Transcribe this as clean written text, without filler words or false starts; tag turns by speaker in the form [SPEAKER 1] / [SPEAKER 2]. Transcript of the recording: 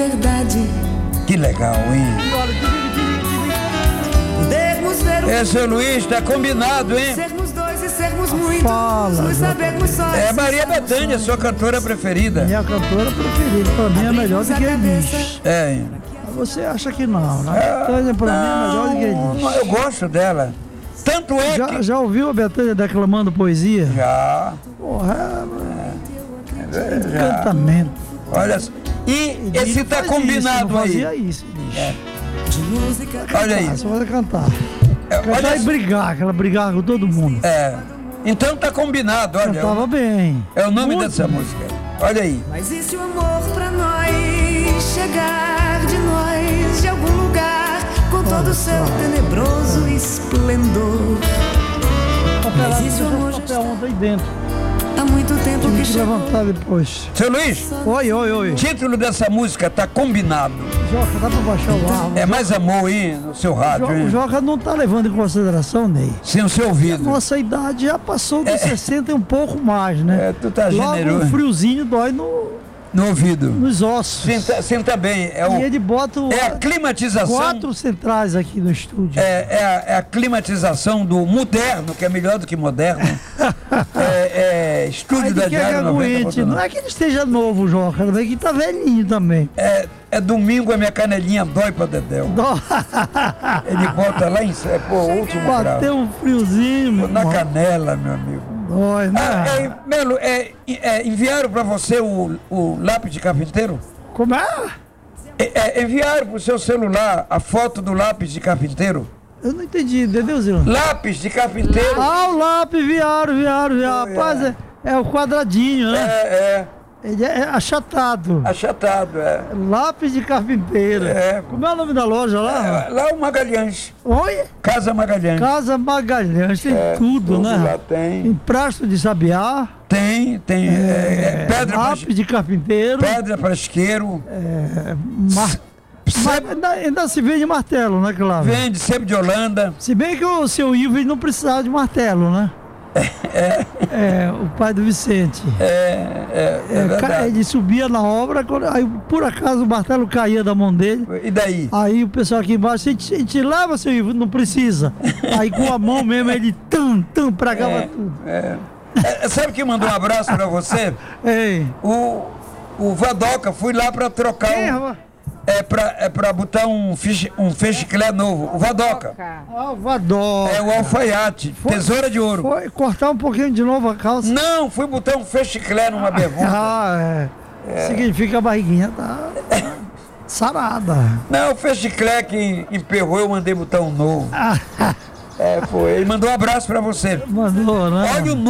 [SPEAKER 1] verdade.
[SPEAKER 2] Que legal, hein?
[SPEAKER 1] Podermos ver
[SPEAKER 2] Seu Luiz, tá combinado, hein?
[SPEAKER 1] sermos dois e sermos muitos.
[SPEAKER 3] Fala,
[SPEAKER 1] nos sabermos só.
[SPEAKER 2] É Maria Bethânia, sua cantora preferida.
[SPEAKER 3] Minha cantora preferida, pra mim é melhor do que Elis.
[SPEAKER 2] É.
[SPEAKER 3] Você acha que não, né? A Bethânia pra mim é melhor do que Elis.
[SPEAKER 2] Eu gosto dela. Tanto é que...
[SPEAKER 3] Já ouviu a Bethânia declamando poesia?
[SPEAKER 2] Já.
[SPEAKER 3] Porra, encantamento.
[SPEAKER 2] Olha só. E esse tá combinado aí.
[SPEAKER 3] Fazia isso, bicho.
[SPEAKER 1] De música.
[SPEAKER 2] Olha aí.
[SPEAKER 3] Só vai cantar.
[SPEAKER 2] Olha
[SPEAKER 3] Cantar e
[SPEAKER 2] só.
[SPEAKER 3] brigar, aquela brigava com todo mundo.
[SPEAKER 2] Então tá combinado, olha.
[SPEAKER 3] Cantava bem.
[SPEAKER 2] É o nome
[SPEAKER 3] Muito
[SPEAKER 2] dessa
[SPEAKER 3] bem.
[SPEAKER 2] música. Olha aí.
[SPEAKER 1] Mas e se o amor pra nós chegar de nós de algum lugar com todo o seu tenebroso esplendor? Mas e se o amor já está
[SPEAKER 3] Papel ontem aí dentro.
[SPEAKER 1] há muito tempo
[SPEAKER 3] Tem
[SPEAKER 1] que
[SPEAKER 3] que
[SPEAKER 1] chegou?
[SPEAKER 3] levantar depois.
[SPEAKER 2] Seu Luiz,
[SPEAKER 3] Oi.
[SPEAKER 2] título dessa música tá combinado.
[SPEAKER 3] Joca, dá pra baixar o ar?
[SPEAKER 2] É mais amor aí no seu rádio,
[SPEAKER 3] O
[SPEAKER 2] hein?
[SPEAKER 3] Joca não tá levando em consideração, Ney.
[SPEAKER 2] Sem o seu ouvido.
[SPEAKER 3] Nossa idade já passou dos 60 e um pouco mais, né?
[SPEAKER 2] Tu tá
[SPEAKER 3] Logo
[SPEAKER 2] generoso.
[SPEAKER 3] um friozinho dói
[SPEAKER 2] No ouvido.
[SPEAKER 3] nos ossos.
[SPEAKER 2] Senta bem.
[SPEAKER 3] E ele bota
[SPEAKER 2] É a climatização.
[SPEAKER 3] 4 centrais aqui no estúdio.
[SPEAKER 2] É a climatização do moderno, que é melhor do que moderno. Estúdio
[SPEAKER 3] Aí
[SPEAKER 2] da
[SPEAKER 3] ele quer que
[SPEAKER 2] Diário
[SPEAKER 3] aguente.
[SPEAKER 2] 90.9.
[SPEAKER 3] Não é que ele esteja novo, Joca, mas que tá velhinho também.
[SPEAKER 2] É domingo, a minha canelinha dói pra Dedéu. Ele bota lá em cima, o último grau.
[SPEAKER 3] Bateu um friozinho, meu
[SPEAKER 2] Na
[SPEAKER 3] irmão.
[SPEAKER 2] canela, meu amigo.
[SPEAKER 3] Dói, né?
[SPEAKER 2] Melo, enviaram pra você o lápis de carpinteiro?
[SPEAKER 3] Como é?
[SPEAKER 2] Enviaram pro seu celular a foto do lápis de carpinteiro?
[SPEAKER 3] Eu não entendi, entendeu, Zilão?
[SPEAKER 2] Lápis de carpinteiro?
[SPEAKER 3] Ah, o lápis, viaram. Rapaz, é o quadradinho, né? Ele é achatado.
[SPEAKER 2] Achatado,
[SPEAKER 3] Lápis de carpinteiro. Como é o nome da loja lá?
[SPEAKER 2] Lá o Magalhães.
[SPEAKER 3] Oi?
[SPEAKER 2] Casa Magalhães.
[SPEAKER 3] Casa Magalhães, tem tudo, né?
[SPEAKER 2] Lá tem.
[SPEAKER 3] Emprasto de sabiá.
[SPEAKER 2] Tem. Pedra
[SPEAKER 3] Lápis de carpinteiro.
[SPEAKER 2] Pedra para isqueiro.
[SPEAKER 3] Ainda se vende martelo, né, Cláudio?
[SPEAKER 2] Vende, sebo de Holanda.
[SPEAKER 3] Se bem que o seu Ivo ele não precisava de martelo, né? O pai do Vicente.
[SPEAKER 2] Verdade.
[SPEAKER 3] Ele subia na obra, aí por acaso o martelo caía da mão dele.
[SPEAKER 2] E daí?
[SPEAKER 3] Aí o pessoal aqui embaixo, a gente leva, seu Ivo, não precisa. Aí com a mão mesmo ele pregava tudo.
[SPEAKER 2] Sabe quem mandou um abraço pra você?
[SPEAKER 3] Ei.
[SPEAKER 2] O Vadoca, fui lá pra trocar. Pra botar um fechiclé novo. O Vadoca.
[SPEAKER 3] O Vadoca.
[SPEAKER 2] O alfaiate. Tesoura de ouro.
[SPEAKER 3] Foi cortar um pouquinho de novo a calça.
[SPEAKER 2] Não, fui botar um fechiclé numa bermuda.
[SPEAKER 3] Significa a barriguinha tá sarada.
[SPEAKER 2] Não, o fechiclé que emperrou, eu mandei botar um novo. Foi. Ele mandou um abraço pra você.
[SPEAKER 3] Mandou, né?
[SPEAKER 2] Olha o